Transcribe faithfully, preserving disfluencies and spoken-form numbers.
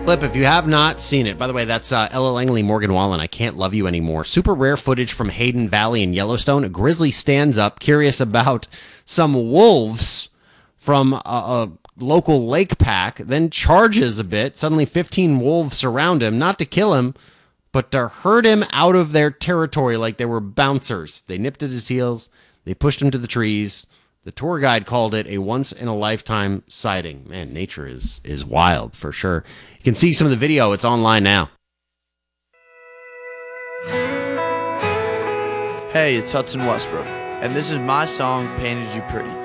Flip, if you have not seen it, by the way, that's uh, Ella Langley, Morgan Wallen, I Can't Love You Anymore. Super rare footage from Hayden Valley in Yellowstone. A grizzly stands up, curious about some wolves from a, a local lake pack, then charges a bit. Suddenly fifteen wolves surround him, not to kill him, but to herd him out of their territory like they were bouncers. They nipped at his heels, they pushed him to the trees. The tour guide called it a once-in-a-lifetime sighting. Man, nature is is wild, for sure. You can see some of the video. It's online now. Hey, it's Hudson Westbrook, and this is my song, Painted You Pretty.